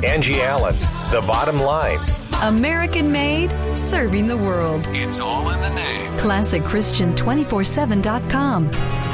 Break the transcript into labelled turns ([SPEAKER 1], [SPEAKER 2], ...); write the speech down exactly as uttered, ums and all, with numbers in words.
[SPEAKER 1] Angie Allen, The Bottom Line.
[SPEAKER 2] American made, serving the world.
[SPEAKER 3] It's all in the name.
[SPEAKER 2] classic christian two forty-seven dot com.